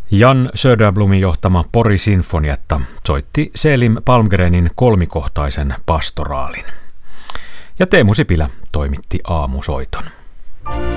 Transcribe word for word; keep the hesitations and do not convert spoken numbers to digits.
Jan Söderblomin johtama Pori-sinfonietta soitti Selim Palmgrenin kolmikohtaisen pastoraalin. Ja Teemu Sipilä toimitti aamusoiton.